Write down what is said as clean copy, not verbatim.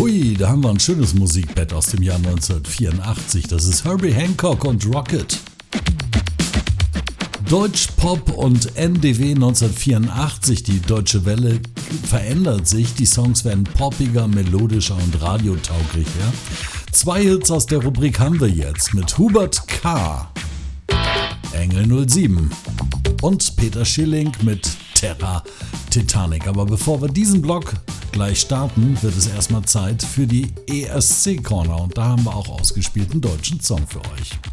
Hui, da haben wir ein schönes Musikbett aus dem Jahr 1984. Das ist Herbie Hancock und Rocket. Deutschpop und NDW 1984. Die Deutsche Welle verändert sich. Die Songs werden poppiger, melodischer und radiotauglicher. 2 Hits aus der Rubrik haben wir jetzt mit Hubert K., Engel 07 und Peter Schilling mit Terra Titanic. Aber bevor wir diesen Block gleich starten, wird es erstmal Zeit für die ESC Corner und da haben wir auch ausgespielten deutschen Song für euch.